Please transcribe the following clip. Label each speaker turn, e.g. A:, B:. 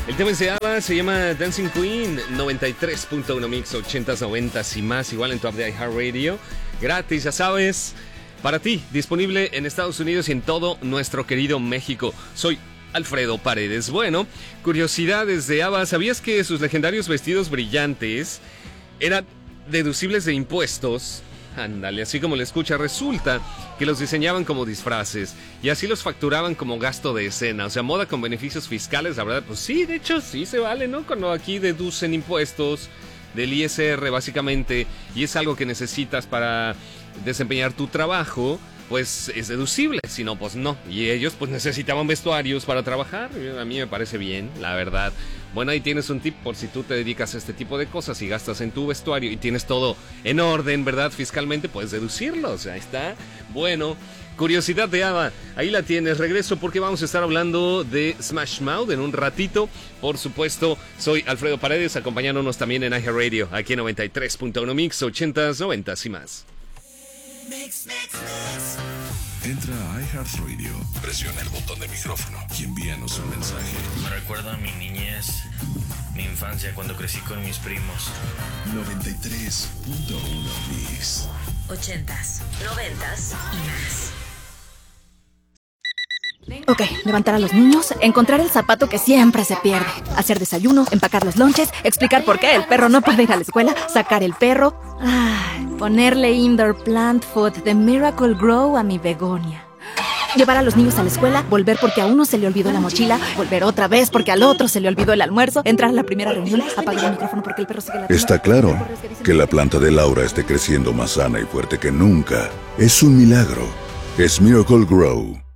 A: El tema se llama Dancing Queen, 93.1 Mix, 80s, 90s y más, igual en tu app de iHeartRadio. Gratis, ya sabes, para ti, disponible en Estados Unidos y en todo nuestro querido México. Soy Alfredo Paredes. Bueno, curiosidades de ABBA. ¿Sabías que sus legendarios vestidos brillantes eran deducibles de impuestos? Ándale, así como le escucha, resulta que los diseñaban como disfraces y así los facturaban como gasto de escena, o sea, moda con beneficios fiscales, la verdad, pues sí, de hecho, sí se vale, ¿no? Cuando aquí deducen impuestos del ISR, básicamente, y es algo que necesitas para desempeñar tu trabajo, pues es deducible, si no, pues no. Y ellos, pues necesitaban vestuarios para trabajar, a mí me parece bien, la verdad. Bueno, ahí tienes un tip por si tú te dedicas a este tipo de cosas y gastas en tu vestuario y tienes todo en orden, ¿verdad? Fiscalmente, puedes deducirlo, o sea, ahí está. Bueno, curiosidad de ABBA, ahí la tienes. Regreso porque vamos a estar hablando de Smash Mouth en un ratito. Por supuesto, soy Alfredo Paredes, acompañándonos también en iHeartRadio, aquí en 93.1 Mix, 80s, 90s y más.
B: Entra a iHeartRadio, presiona el botón de micrófono y envíanos un mensaje.
C: Me recuerda a mi niñez, mi infancia cuando crecí con mis primos.
B: 93.1 Mix.
D: 80s, 90s y más.
E: Ok, levantar a los niños, encontrar el zapato que siempre se pierde, hacer desayuno, empacar los lonches, explicar por qué el perro no puede ir a la escuela, sacar el perro, ponerle indoor plant food de Miracle Grow a mi begonia. Llevar a los niños a la escuela, volver porque a uno se le olvidó la mochila, volver otra vez porque al otro se le olvidó el almuerzo, entrar a la primera reunión, apagar el micrófono porque el perro sigue ladrando.
B: Está claro que la planta de Laura esté creciendo más sana y fuerte que nunca. Es un milagro. Es Miracle Grow.